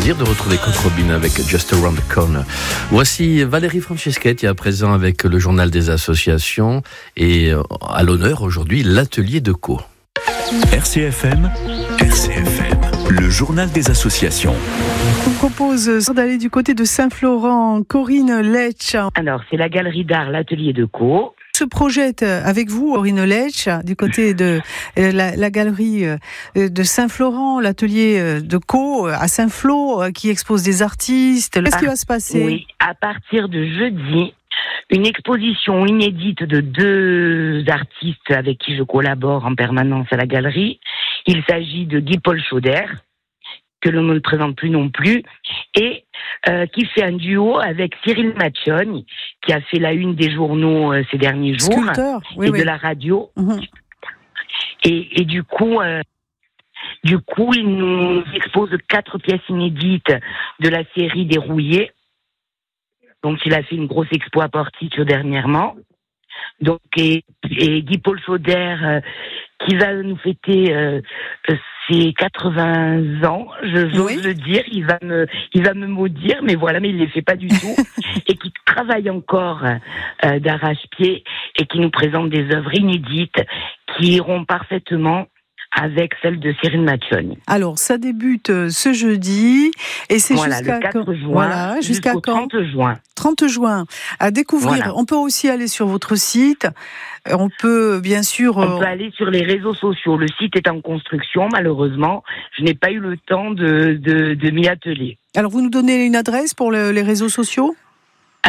plaisir de retrouver Kurt Robin avec Just Around the Corner. Voici Valérie Franceschetti à présent avec le journal des associations et à l'honneur aujourd'hui l'atelier de Co. RCFM, le journal des associations. On vous propose d'aller du côté de Saint-Florent. Corinne Letch. Alors, c'est la galerie d'art L'Atelier de Co. Se projette avec vous, Corinne Letch, du côté de la galerie de Saint-Florent, l'atelier de Co à Saint-Flour, qui expose des artistes. Qu'est-ce qui va se passer ? Oui, à partir de jeudi, une exposition inédite de 2 artistes avec qui je collabore en permanence à la galerie. Il s'agit de Guy-Paul Chauder, que l'on ne le présente plus non plus, et qui fait un duo avec Cyril Maccioni, qui a fait la une des journaux ces derniers jours, Sculpteur, oui, et de la radio. Mm-hmm. Et du coup, il nous expose 4 pièces inédites de la série des Rouillés. Donc, il a fait une grosse expo à Porticio dernièrement. Donc, et Guy-Paul Chauder, qui va nous fêter ses 80 ans, j'ose le dire, il va me maudire, mais voilà, mais il les fait pas du tout, et qui travaille encore d'arrache-pied et qui nous présente des œuvres inédites qui iront parfaitement avec celle de Cyril Maccioni. Alors, ça débute ce jeudi et c'est jusqu'à le 4 juin, jusqu'à quand 30 juin. 30 juin. À découvrir. Voilà. On peut aussi aller sur votre site. On peut, bien sûr... On peut aller sur les réseaux sociaux. Le site est en construction, malheureusement. Je n'ai pas eu le temps de m'y atteler. Alors, vous nous donnez une adresse pour les réseaux sociaux ?